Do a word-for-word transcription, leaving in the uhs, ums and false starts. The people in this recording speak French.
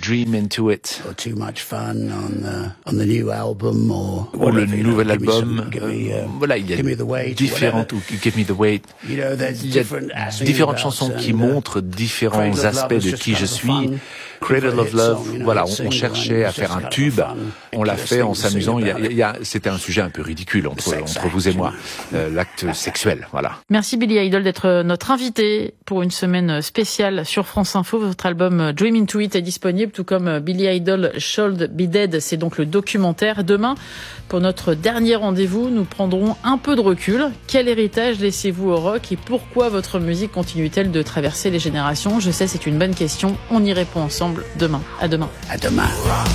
Dream Into It. Or Too Much Fun on the, on the new album, or Ou le nouvel know, album. Give me, some, give me, uh, voilà, il y a give me the weight, différentes, ou Give Me the Weight. You know, there's Il y a different différentes chansons qui montrent différents aspects de qui je suis. Cradle of Love, voilà, on, on cherchait à faire un tube, on l'a fait en s'amusant. Il y a, il y a, c'était un sujet un peu ridicule entre, entre vous et moi, euh, l'acte sexuel, voilà. Merci Billy Idol d'être notre invité pour une semaine spéciale sur France Info. Votre album Dream Into It est disponible, tout comme Billy Idol Should Be Dead, c'est donc le documentaire. Demain, pour notre dernier rendez-vous, nous prendrons un peu de recul. Quel héritage laissez-vous au rock et pourquoi votre musique continue-t-elle de traverser les générations ? Je sais, c'est une bonne question. On y répond ensemble demain. À demain. À demain.